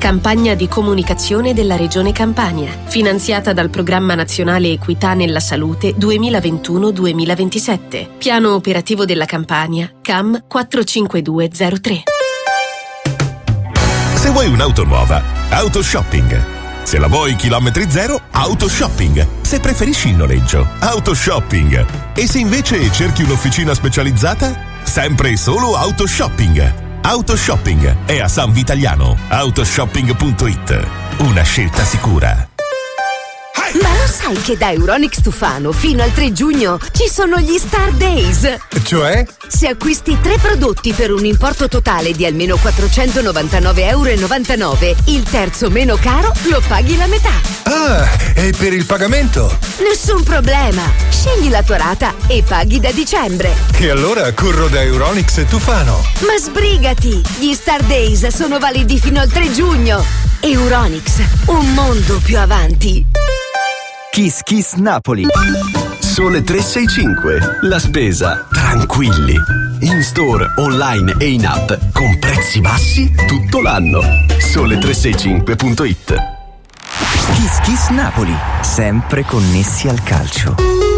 Campagna di comunicazione della Regione Campania, finanziata dal Programma Nazionale Equità nella Salute 2021-2027. Piano operativo della Campania, CAM 45203. Se vuoi un'auto nuova, Autoshopping. Se la vuoi chilometri zero, Autoshopping. Se preferisci il noleggio, Autoshopping. E se invece cerchi un'officina specializzata, sempre e solo Autoshopping. Autoshopping è a San Vitaliano. Autoshopping.it. Una scelta sicura. Ma lo sai che da Euronics Tufano fino al 3 giugno ci sono gli Star Days? Cioè? Se acquisti 3 prodotti per un importo totale di almeno 499,99 €, il terzo meno caro lo paghi la metà. Ah, e per il pagamento? Nessun problema. Scegli la tua rata e paghi da dicembre. E allora corro da Euronics Tufano. Ma sbrigati! Gli Star Days sono validi fino al 3 giugno. Euronics, un mondo più avanti. Kiss Kiss Napoli. Sole 365. La spesa tranquilli. In store, online e in app con prezzi bassi tutto l'anno. Sole365.it. Kiss Kiss Napoli, sempre connessi al calcio.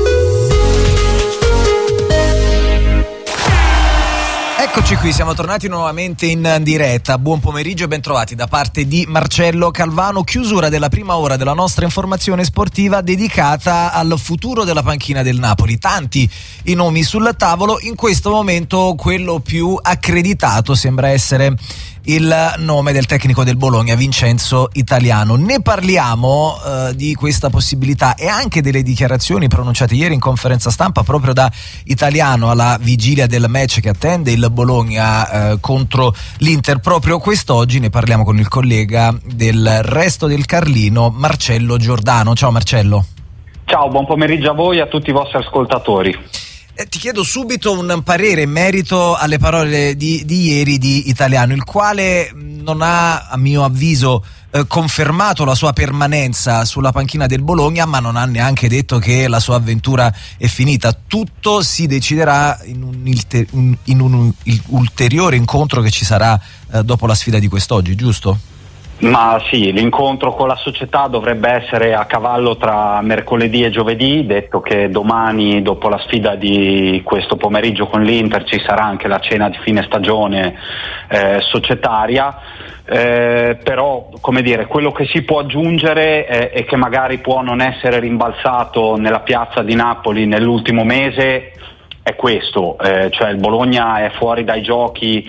Eccoci qui, siamo tornati nuovamente in diretta. Buon pomeriggio e bentrovati da parte di Marcello Calvano. Chiusura della prima ora della nostra informazione sportiva dedicata al futuro della panchina del Napoli. Tanti i nomi sul tavolo, in questo momento quello più accreditato sembra essere il nome del tecnico del Bologna, Vincenzo Italiano. Ne parliamo di questa possibilità e anche delle dichiarazioni pronunciate ieri in conferenza stampa proprio da Italiano alla vigilia del match che attende il Bologna contro l'Inter. Proprio quest'oggi ne parliamo con il collega del Resto del Carlino, Marcello Giordano. Ciao Marcello. Ciao, buon pomeriggio a voi e a tutti i vostri ascoltatori. Ti chiedo subito un parere in merito alle parole di ieri di Italiano, il quale non ha, a mio avviso, confermato la sua permanenza sulla panchina del Bologna, ma non ha neanche detto che la sua avventura è finita. Tutto si deciderà in un ulteriore incontro che ci sarà dopo la sfida di quest'oggi, giusto? Ma sì, l'incontro con la società dovrebbe essere a cavallo tra mercoledì e giovedì, detto che domani, dopo la sfida di questo pomeriggio con l'Inter, ci sarà anche la cena di fine stagione societaria. Però, come dire, quello che si può aggiungere e che magari può non essere rimbalzato nella piazza di Napoli nell'ultimo mese è questo, cioè il Bologna è fuori dai giochi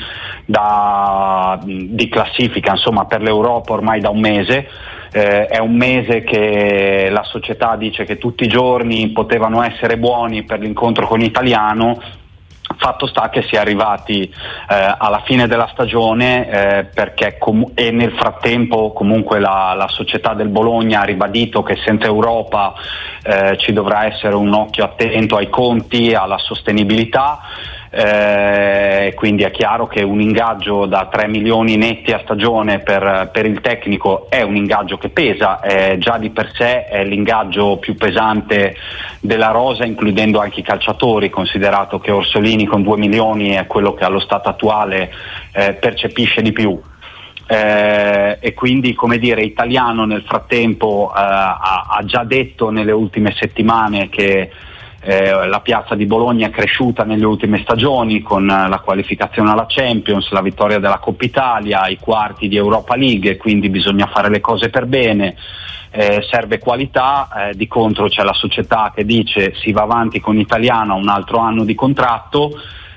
di classifica, insomma, per l'Europa ormai da un mese. È un mese che la società dice che tutti i giorni potevano essere buoni per l'incontro con Italiano. Fatto sta che si è arrivati alla fine della stagione perché e nel frattempo comunque la società del Bologna ha ribadito che senza Europa ci dovrà essere un occhio attento ai conti, alla sostenibilità. Quindi è chiaro che un ingaggio da 3 milioni netti a stagione per il tecnico è un ingaggio che pesa, già di per sé è l'ingaggio più pesante della rosa, includendo anche i calciatori, considerato che Orsolini con 2 milioni è quello che allo stato attuale percepisce di più. E quindi, come dire, Italiano nel frattempo ha già detto nelle ultime settimane che la piazza di Bologna è cresciuta nelle ultime stagioni con la qualificazione alla Champions, la vittoria della Coppa Italia, i quarti di Europa League, quindi bisogna fare le cose per bene, serve qualità, di contro c'è la società che dice si va avanti con Italiano a un altro anno di contratto,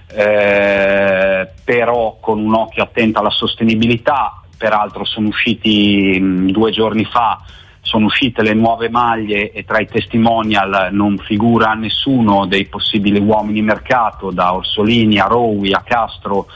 però con un occhio attento alla sostenibilità. Peraltro sono usciti 2 giorni fa, sono uscite le nuove maglie e tra i testimonial non figura nessuno dei possibili uomini mercato, da Orsolini a Rowi a Castro,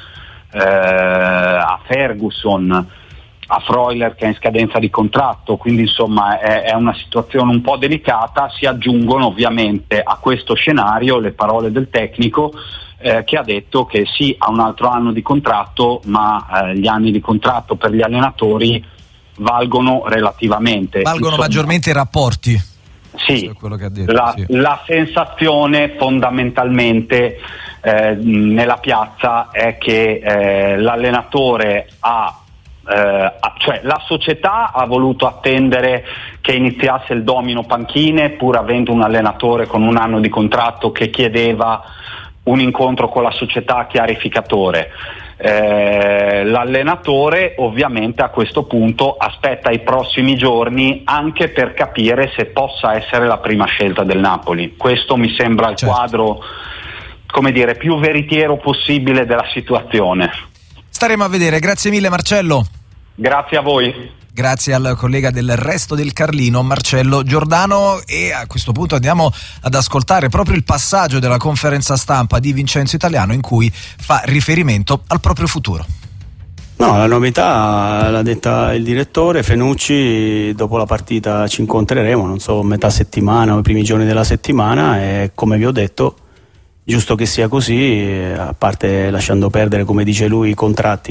a Ferguson, a Freuler che è in scadenza di contratto, quindi insomma è una situazione un po' delicata. Si aggiungono ovviamente a questo scenario le parole del tecnico che ha detto che sì, ha un altro anno di contratto, ma gli anni di contratto per gli allenatori valgono relativamente. Valgono maggiormente i rapporti. Sì, è quello che ha detto, la sensazione fondamentalmente nella piazza è che l'allenatore ha cioè la società ha voluto attendere che iniziasse il domino panchine, pur avendo un allenatore con 1 anno di contratto che chiedeva un incontro con la società chiarificatore. L'allenatore ovviamente a questo punto aspetta i prossimi giorni anche per capire se possa essere la prima scelta del Napoli. Questo mi sembra il quadro, come dire, più veritiero possibile della situazione. Staremo a vedere. Grazie mille Marcello. Grazie a voi. Grazie al collega del Resto del Carlino, Marcello Giordano, e a questo punto andiamo ad ascoltare proprio il passaggio della conferenza stampa di Vincenzo Italiano in cui fa riferimento al proprio futuro. No, la novità l'ha detta il direttore Fenucci, dopo la partita ci incontreremo, non so, metà settimana o i primi giorni della settimana, e come vi ho detto, giusto che sia così, a parte lasciando perdere, come dice lui, i contratti.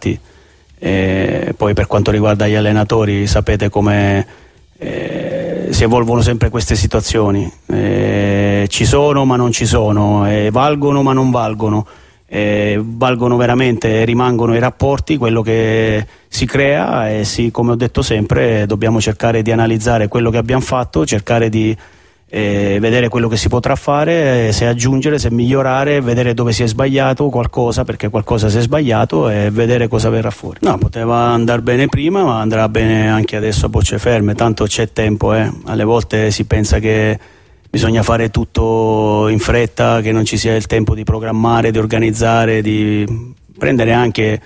Poi per quanto riguarda gli allenatori sapete come si evolvono sempre queste situazioni, ci sono ma non ci sono, valgono ma non valgono, valgono veramente, rimangono i rapporti, quello che si crea, e sì, come ho detto sempre, dobbiamo cercare di analizzare quello che abbiamo fatto, cercare di vedere quello che si potrà fare, se aggiungere, se migliorare, vedere dove si è sbagliato qualcosa, perché qualcosa si è sbagliato, e vedere cosa verrà fuori. No, poteva andare bene prima, ma andrà bene anche adesso a bocce ferme, tanto c'è tempo. Alle volte si pensa che bisogna fare tutto in fretta, che non ci sia il tempo di programmare, di organizzare, di prendere anche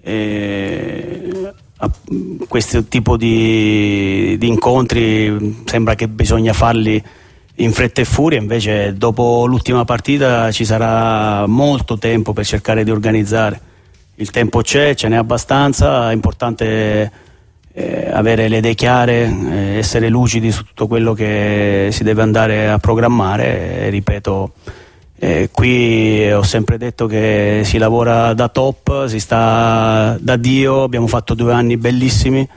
questo tipo di incontri. Sembra che bisogna farli in fretta e furia, invece dopo l'ultima partita ci sarà molto tempo per cercare di organizzare. Il tempo c'è, ce n'è abbastanza, è importante avere le idee chiare, essere lucidi su tutto quello che si deve andare a programmare. Ripeto, qui ho sempre detto che si lavora da top, si sta da Dio, abbiamo fatto 2 anni bellissimi,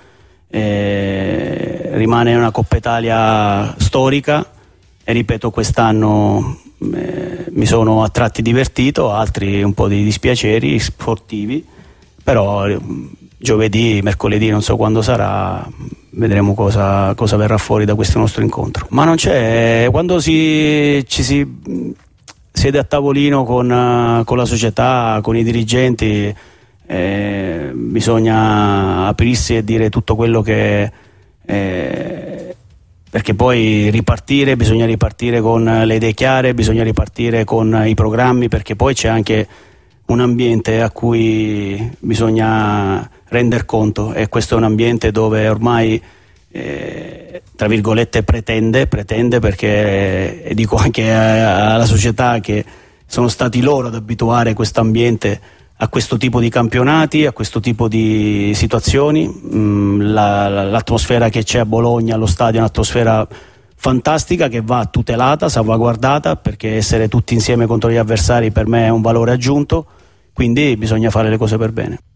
rimane una Coppa Italia storica, e ripeto, quest'anno mi sono a tratti divertito, altri un po' di dispiaceri sportivi, però giovedì, mercoledì, non so quando sarà, vedremo cosa verrà fuori da questo nostro incontro. Ma non c'è, quando ci si siede a tavolino con la società, con i dirigenti, bisogna aprirsi e dire tutto quello che perché poi bisogna ripartire con le idee chiare, bisogna ripartire con i programmi, perché poi c'è anche un ambiente a cui bisogna render conto, e questo è un ambiente dove ormai tra virgolette pretende, perché dico anche alla società che sono stati loro ad abituare questo ambiente a questo tipo di campionati, a questo tipo di situazioni. L'atmosfera che c'è a Bologna, allo stadio, è un'atmosfera fantastica che va tutelata, salvaguardata, perché essere tutti insieme contro gli avversari per me è un valore aggiunto, quindi bisogna fare le cose per bene.